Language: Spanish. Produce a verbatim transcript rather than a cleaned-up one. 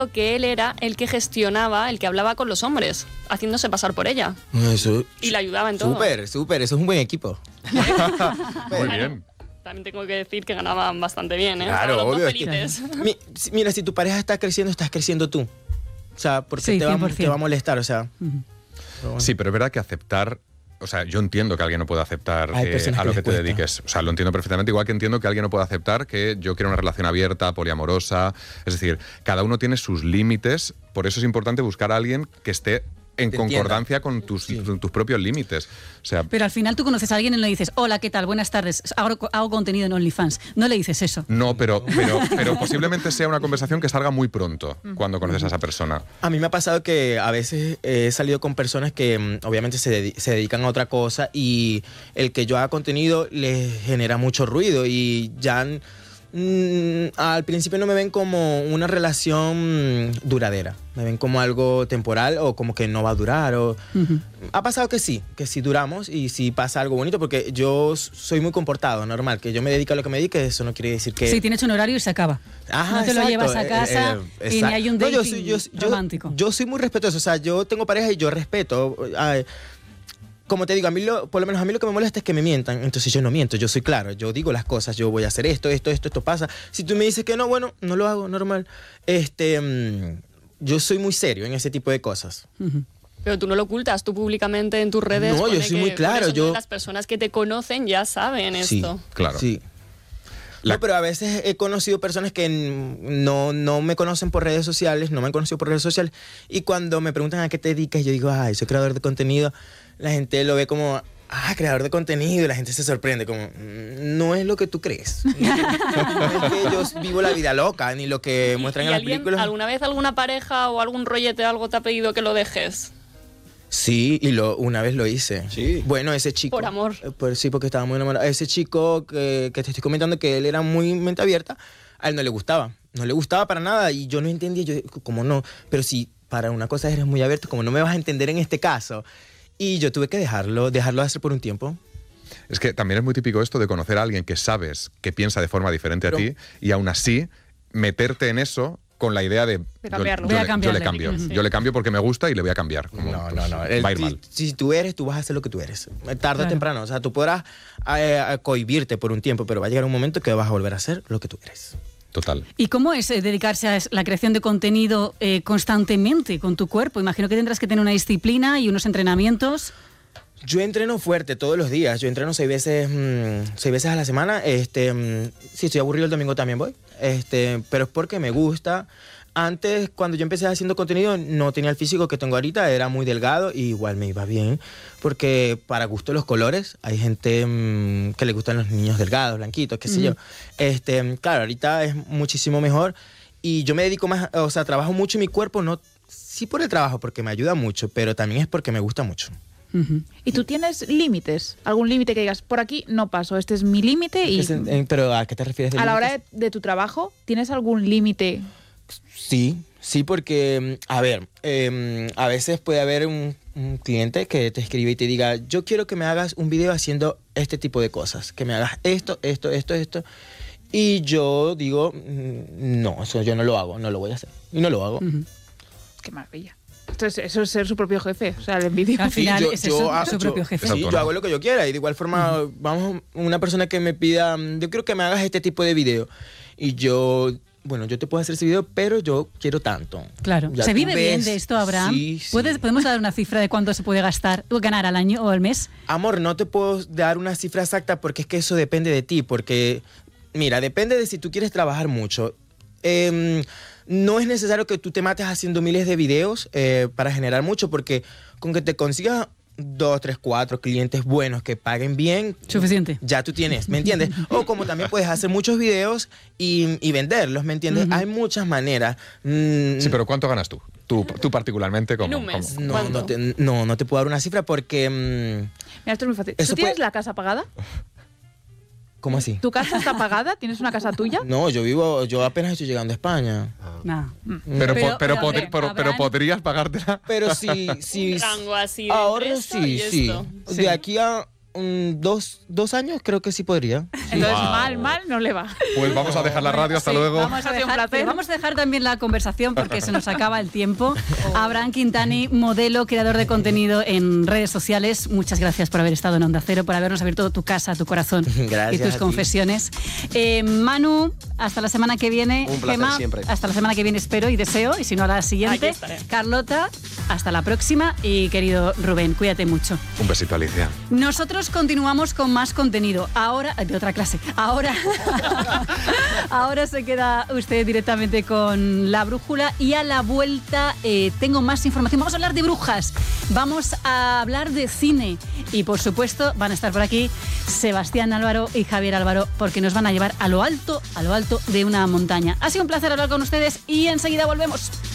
que él era el que gestionaba, el que hablaba con los hombres, haciéndose pasar por ella. Eso, y le ayudaba en todo. Súper, súper, eso es un buen equipo. Muy bien. También tengo que decir que ganaban bastante bien, ¿eh? Claro, Estaban los obvio. dos Es que, felices. mi, si- mira, si tu pareja está creciendo, estás creciendo tú. O sea, porque Sí, te, va, cien por ciento. te va a molestar, o sea. Ujú. pero bueno. Sí, pero es verdad que aceptar... O sea, yo entiendo que alguien no pueda aceptar Hay eh, personas a que lo les que te cuesta. dediques. O sea, lo entiendo perfectamente. Igual que entiendo que alguien no pueda aceptar que yo quiero una relación abierta, poliamorosa. Es decir, cada uno tiene sus límites. Por eso es importante buscar a alguien que esté en Te concordancia con tus, Sí. con tus propios límites. O sea, Pero al final tú conoces a alguien y no le dices, hola, ¿qué tal? Buenas tardes, hago, hago contenido en OnlyFans. No le dices eso. no, pero, pero, pero posiblemente sea una conversación que salga muy pronto cuando conoces a esa persona. A mí me ha pasado que a veces he salido con personas que mm, obviamente se, dedi- se dedican a otra cosa y el que yo haga contenido les genera mucho ruido y ya mm, al principio no me ven como una relación mm, duradera, me ven como algo temporal o como que no va a durar. O... Ujú. Ha pasado que sí, que sí duramos y sí pasa algo bonito porque yo s- soy muy comportado, normal, que yo me dedico a lo que me dedique, eso no quiere decir que... Sí, tienes un horario y se acaba. Ajá, no te lo exacto, llevas a eh, casa eh, y ni hay un exacto. dating No, yo soy- yo- yo- romántico. Yo soy muy respetuoso, o sea, yo tengo pareja y yo respeto. Ay, como te digo, a mí lo, por lo menos a mí lo que me molesta es que me mientan, entonces yo no miento, yo soy claro, yo digo las cosas, yo voy a hacer esto, esto, esto, esto pasa. Si tú me dices que no, bueno, no lo hago, normal. Este, mm, yo soy muy serio en ese tipo de cosas. Ujú. Pero tú no lo ocultas, tú públicamente en tus redes. No, yo pone soy que muy claro, por eso yo- Las personas que te conocen ya saben Sí, esto. Claro. Sí. La- No, pero a veces he conocido personas que n- no, no me conocen por redes sociales, no me han conocido por redes sociales, y cuando me preguntan a qué te dedicas, yo digo, ay, soy creador de contenido, la gente lo ve como, ah, creador de contenido, y la gente se sorprende, como, "Mm, no es lo que tú crees. No es que yo vivo la vida loca, ni lo que ¿Y, muestran y en las alguien, películas. alguna vez alguna pareja o algún rollete o algo te ha pedido que lo dejes? Sí, y lo, una vez lo hice. Sí. Bueno, ese chico. Por amor. eh, Por, sí, porque estaba muy enamorado. Ese chico que, que te estoy comentando que él era muy mente abierta, a él no le gustaba. No le gustaba para nada y yo no entendía, yo, ¿cómo no? Pero si para una cosa eres muy abierto, como no me vas a entender en este caso. Y yo tuve que dejarlo, dejarlo hacer por un tiempo. Es que también es muy típico esto de conocer a alguien que sabes que piensa de forma diferente a Pero- ti y aún así meterte en eso con la idea de, De cambiarlo. yo, Voy a le, yo cambiarle. le cambio. Sí. Yo le cambio porque me gusta y le voy a cambiar. Como, No, pues, no, no. El- va a ir si, mal. si tú eres, tú vas a hacer lo que tú eres. Tarde Claro. o temprano. O sea, tú podrás eh, eh, cohibirte por un tiempo, pero va a llegar un momento que vas a volver a hacer lo que tú eres. Total. ¿Y cómo es eh, dedicarse a es- la creación de contenido eh, constantemente con tu cuerpo? Imagino que tendrás que tener una disciplina y unos entrenamientos. Yo entreno fuerte todos los días. Yo entreno seis veces, mm, seis veces a la semana. Este, mm, si estoy aburrido el domingo también voy. Este, pero es porque me gusta. Antes, cuando yo empecé haciendo contenido, no tenía el físico que tengo ahorita. Era muy delgado y igual me iba bien. Porque para gusto los colores, hay gente mm, que le gustan los niños delgados, blanquitos, qué sé Ujú. yo. Este, claro, ahorita es muchísimo mejor. Y yo me dedico más, o sea, trabajo mucho en mi cuerpo. No, sí por el trabajo, porque me ayuda mucho, pero también es porque me gusta mucho. Ujú. ¿Y tú tienes límites? ¿Algún límite que digas, por aquí no paso, este es mi límite? Y Es en- en- pero ¿a qué te refieres? de a la hora límites? de, de tu trabajo, ¿tienes algún límite? Sí, sí, porque, mm, a ver, eh, a veces puede haber un, un cliente que te escribe y te diga, yo quiero que me hagas un video haciendo este tipo de cosas, que me hagas esto, esto, esto, esto. Y yo digo, mm, no, eso yo no lo hago, no lo voy a hacer. Y no lo hago. Ujú. Qué maravilla. Entonces, eso es ser su propio jefe, o sea, el envidio. Al final yo- es yo eso, ha- su yo- propio jefe. Es Sí, yo autónomo. hago lo que yo quiera. Y de igual forma, vamos, una persona que me pida, mm, yo quiero que me hagas este tipo de video. Y yo, bueno, yo te puedo hacer ese video, pero yo quiero tanto. Claro. Ya ¿Se tú vive bien ves. de esto, Abraham? Sí, sí. ¿Puedes- ¿Podemos dar una cifra de cuánto se puede gastar o ganar al año o al mes? Amor, no te puedo dar una cifra exacta porque es que eso depende de ti. Porque, mira, depende de si tú quieres trabajar mucho. Em, no es necesario que tú te mates haciendo miles de videos eh, para generar mucho, porque con que te consigas dos, tres, cuatro clientes buenos que paguen bien, Suficiente. ya tú tienes, ¿me entiendes? O como también puedes hacer muchos videos y, y venderlos, ¿me entiendes? Ujú. Hay muchas maneras. Mm, Sí, pero ¿cuánto ganas tú? Tú, tú particularmente, como. En un mes. como- no, ¿Cuánto? no, te, no, no te puedo dar una cifra porque... mm, Mira, esto es muy fácil. Eso ¿Tú tienes puede- la casa pagada? ¿Cómo así? ¿Tu casa está pagada? ¿Tienes una casa tuya? No, yo vivo, yo apenas estoy llegando a España. No. Pero, Pero- po- pero, pero, podri- hombre, pero- pero Abraham- podrías pagártela. Pero sí, sí. Un rango así de Ahora ingreso sí, y sí. esto. De aquí a un, dos, dos años creo que sí podría. Entonces, Wow. mal, mal no le va. Pues vamos a dejar la radio, hasta Sí, luego. Vamos a, Ha sido un dejar, placer. vamos a dejar también la conversación porque se nos acaba el tiempo. Abraham Quintani, modelo, creador de contenido en redes sociales. Muchas gracias por haber estado en Onda Cero, por habernos abierto tu casa, tu corazón Gracias y tus a ti. confesiones. Eh, Manu, hasta la semana que viene. Un placer Gemma, siempre. hasta la semana que viene espero y deseo, y si no a la Aquí siguiente. estaré. Carlota, hasta la próxima. Y querido Rubén, cuídate mucho. Un besito, Alicia. Nosotros continuamos con más contenido. Ahora, de otra clase. Ahora, ahora se queda usted directamente con La Brújula y a la vuelta eh, tengo más información. Vamos a hablar de brujas, vamos a hablar de cine y por supuesto van a estar por aquí Sebastián Álvaro y Javier Álvaro porque nos van a llevar a lo alto, a lo alto de una montaña. Ha sido un placer hablar con ustedes y enseguida volvemos.